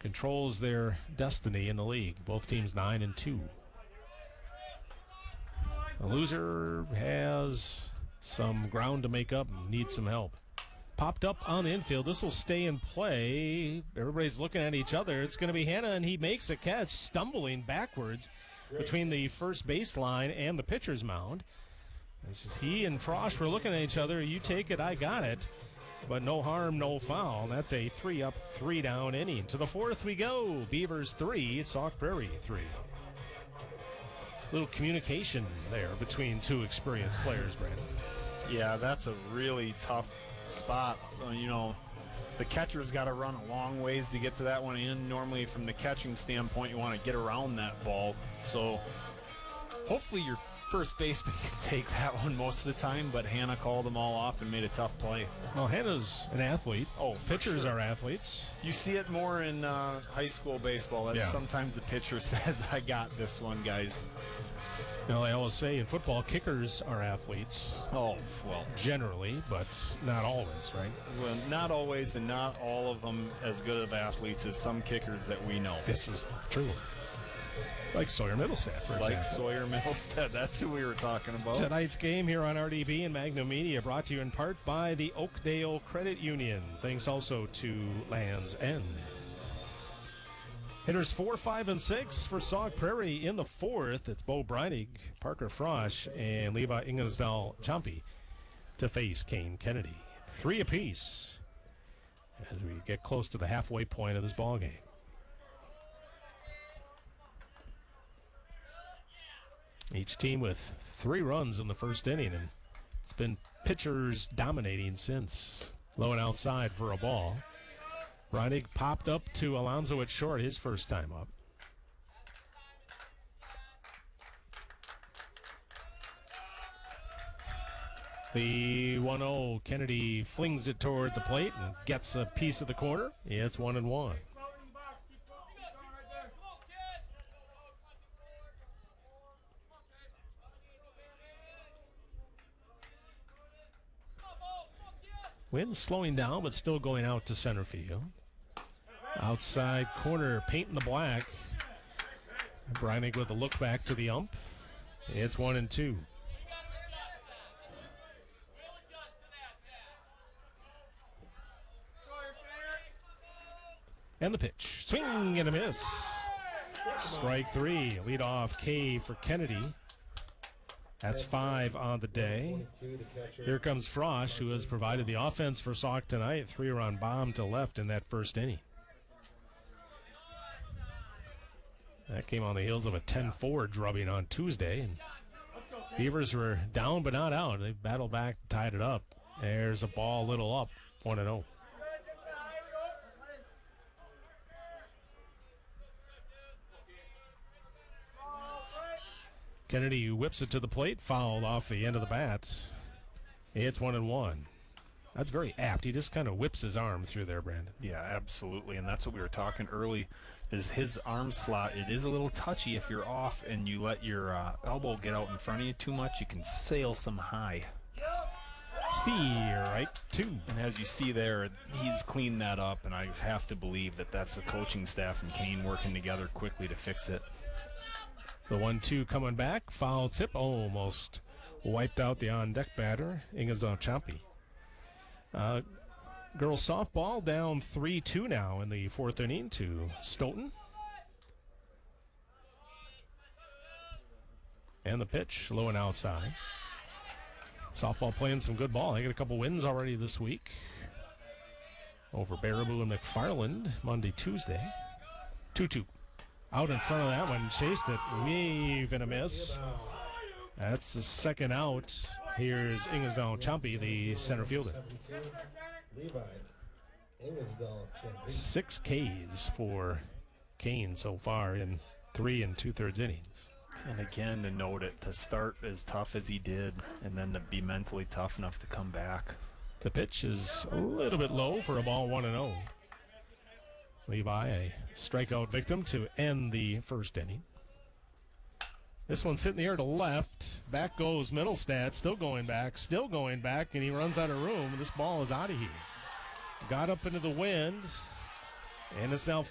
controls their destiny in the league. Both teams 9-2. The loser has some ground to make up and needs some help. Popped up on the infield. This will stay in play. Everybody's looking at each other. It's going to be Hanna, and he makes a catch, stumbling backwards between the first baseline and the pitcher's mound. This is he and Frosch were looking at each other. You take it, I got it. But no harm, no foul. That's a 3-up, 3-down inning. To the fourth we go. Beavers 3, Sauk Prairie 3. Little communication there between two experienced players, Brandon. Yeah, that's a really tough spot. The catcher's got to run a long ways to get to that one in. Normally, from the catching standpoint, you want to get around that ball. So hopefully your first baseman can take that one most of the time, but Hanna called them all off and made a tough play. Well, Hanna's an athlete. Oh, pitchers sure. are athletes. You see it more in high school baseball. That Sometimes the pitcher says, I got this one, guys. They always say in football, kickers are athletes. Oh, well. Generally, but not always, right? Well, not always, and not all of them as good of athletes as some kickers that we know. This is true. Like Sawyer Middlestead, for example. Like Sawyer Middlestead. That's who we were talking about. Tonight's game here on RDB and Magnum Media brought to you in part by the Oakdale Credit Union. Thanks also to Land's End. Hitters 4, 5, and 6 for Sauk Prairie in the fourth. It's Bo Breinig, Parker Frosch, and Levi Ingesdahl-Champy to face Kane Kennedy. 3 apiece as we get close to the halfway point of this ball game. Each team with 3 runs in the first inning, and it's been pitchers dominating since. Low and outside for a ball. Breinig popped up to Alonzo at short his first time up. The 1-0, Kennedy flings it toward the plate and gets a piece of the corner. It's 1-1. Wind slowing down, but still going out to center field. Outside corner, painting the black. Breinig with a look back to the ump. It's 1-2. And the pitch. Swing and a miss. Strike 3. Lead off K for Kennedy. That's 5 on the day. Here comes Frosch, who has provided the offense for Sauk tonight. 3-run bomb to left in that first inning. That came on the heels of a 10-4 drubbing on Tuesday. And Beavers were down but not out. They battled back, tied it up. There's a ball a little up, 1-0. Kennedy whips it to the plate, fouled off the end of the bat. It's 1-1. That's very apt. He just kind of whips his arm through there, Brandon. Yeah, absolutely, and that's what we were talking early, is his arm slot. It is a little touchy if you're off and you let your elbow get out in front of you too much. You can sail some high. Steer right 2. And as you see there, he's cleaned that up, and I have to believe that that's the coaching staff and Kane working together quickly to fix it. The 1-2 coming back. Foul tip almost wiped out the on-deck batter, Ingesdahl-Champy. Girls softball down 3-2 now in the fourth inning to Stoughton. And the pitch, low and outside. Softball playing some good ball. They got a couple wins already this week over Baraboo and McFarland Monday, Tuesday. 2-2. Out in front of that one, chased it, wave and a miss. That's the second out. Here's Ingesdahl-Champy, the center fielder. Levi Ingesdahl-Champy. 6 Ks for Kane so far in 3 2/3 innings. And again, to note it, to start as tough as he did, and then to be mentally tough enough to come back. The pitch is a little bit low for a ball 1-0. Levi, a strikeout victim to end the first inning. This one's hitting the air to left. Back goes Middlestead, still going back, and he runs out of room. This ball is out of here. Got up into the wind, and it's now